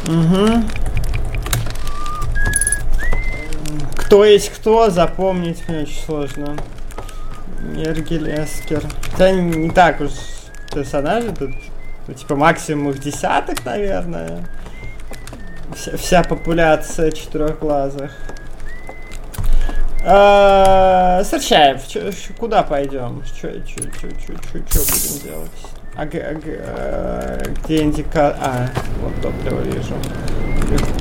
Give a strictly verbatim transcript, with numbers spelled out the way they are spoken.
Угу. Кто есть кто, запомнить мне очень сложно. Мергель, Эскер. Хотя не, не так уж персонажи тут. Ну, типа максимум их десяток, наверное. Вся, вся популяция четырехглазых. Сарчаев, куда пойдем? Что будем делать? А, а, а, где индикатор? А, вот топливо вижу.